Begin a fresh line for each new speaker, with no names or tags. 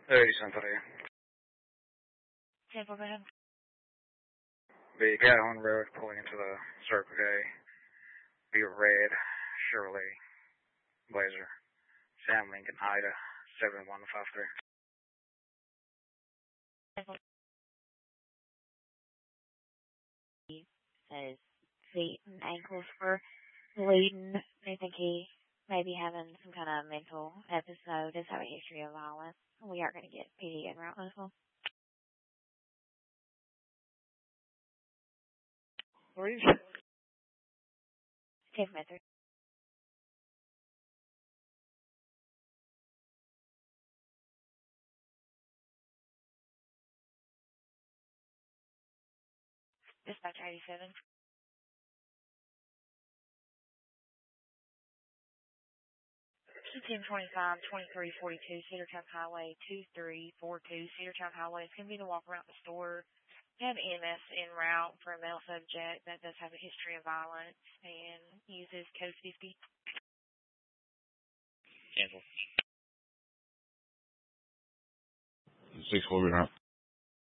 Santa Fe.
Sample, go ahead.
The Calhoun Road pulling into the Circle K. Be a red Chevrolet Blazer. Sam Lincoln Ida 7153.
He says feet and ankles were bleeding. They think he may be having some kind of mental episode. Does have a history of violence. We are going to get PD en route as well.
Please.
Safe method. Dispatch 87. Team 25, 2342, Cedar Top Highway 2342, Cedar Top Highway. It's going to be the walk around the store. We have EMS en route for a male subject that does have a history of violence and uses code 50.
Cancel.
6-4 route.